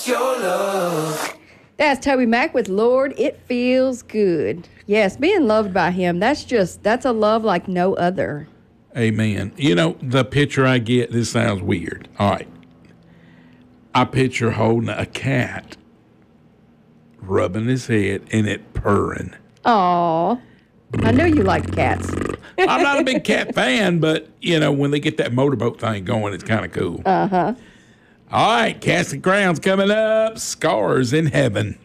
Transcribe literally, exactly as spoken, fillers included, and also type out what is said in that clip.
wants your love. That's Toby Mac with Lord, It Feels Good. Yes, being loved by him, that's just, that's a love like no other. Amen. You know, the picture I get, this sounds weird. All right. I picture holding a cat, rubbing his head, and it purring. Aw. I know you like cats. I'm not a big cat fan, but, you know, when they get that motorboat thing going, it's kind of cool. Uh-huh. All right, Casting Crowns coming up. Scars in Heaven.